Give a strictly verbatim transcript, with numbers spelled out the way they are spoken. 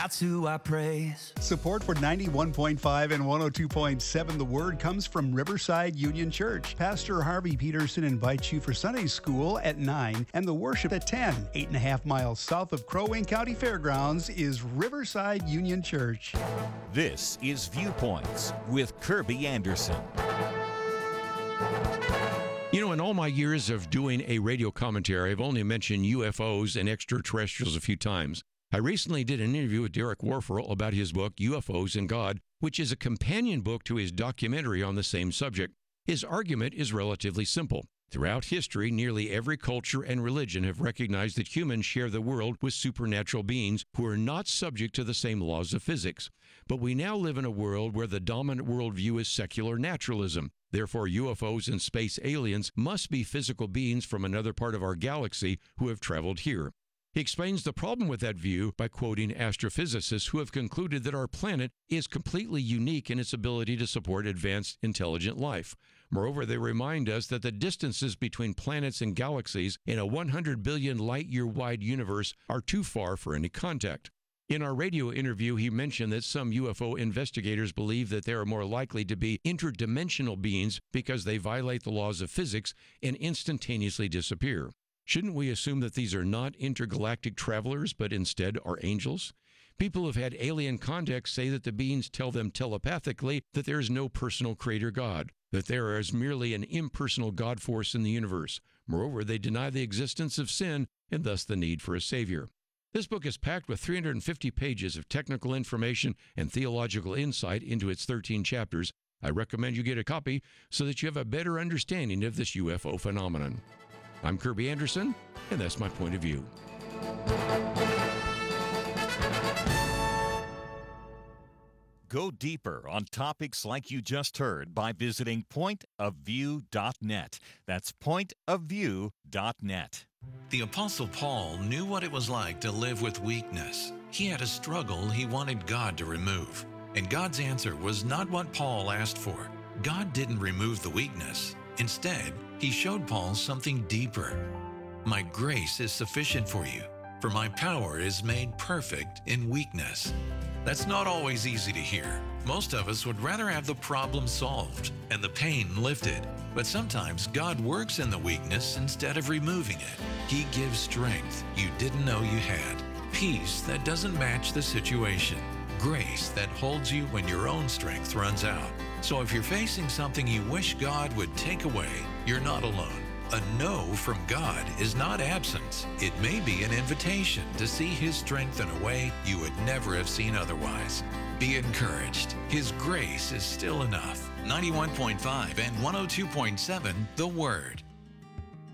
That's who I praise. Support for ninety-one point five and one oh two point seven The Word comes from Riverside Union Church. Pastor Harvey Peterson invites you for Sunday school at nine and the worship at ten. Eight and a half miles south of Crow Wing County Fairgrounds is Riverside Union Church. This is Viewpoints with Kirby Anderson. You know, in all my years of doing a radio commentary, I've only mentioned U F Os and extraterrestrials a few times. I recently did an interview with Derek Warfel about his book, U F Os and God, which is a companion book to his documentary on the same subject. His argument is relatively simple. Throughout history, nearly every culture and religion have recognized that humans share the world with supernatural beings who are not subject to the same laws of physics. But we now live in a world where the dominant worldview is secular naturalism. Therefore, U F Os and space aliens must be physical beings from another part of our galaxy who have traveled here. He explains the problem with that view by quoting astrophysicists who have concluded that our planet is completely unique in its ability to support advanced intelligent life. Moreover, they remind us that the distances between planets and galaxies in a one hundred billion light-year wide universe are too far for any contact. In our radio interview, he mentioned that some U F O investigators believe that they are more likely to be interdimensional beings because they violate the laws of physics and instantaneously disappear. Shouldn't we assume that these are not intergalactic travelers, but instead are angels? People who have had alien contact say that the beings tell them telepathically that there is no personal creator God, that there is merely an impersonal God force in the universe. Moreover, they deny the existence of sin and thus the need for a savior. This book is packed with three hundred fifty pages of technical information and theological insight into its thirteen chapters. I recommend you get a copy so that you have a better understanding of this U F O phenomenon. I'm Kirby Anderson, and that's my point of view. Go deeper on topics like you just heard by visiting point of view dot net. That's point of view dot net. The Apostle Paul knew what it was like to live with weakness. He had a struggle he wanted God to remove. And God's answer was not what Paul asked for. God didn't remove the weakness. Instead, he showed Paul something deeper. My grace is sufficient for you, for my power is made perfect in weakness. That's not always easy to hear. Most of us would rather have the problem solved and the pain lifted. But sometimes God works in the weakness instead of removing it. He gives strength you didn't know you had, peace that doesn't match the situation, grace that holds you when your own strength runs out. So if you're facing something you wish God would take away, you're not alone. A no from God is not absence. It may be an invitation to see His strength in a way you would never have seen otherwise. Be encouraged. His grace is still enough. ninety-one point five and one oh two point seven, The Word.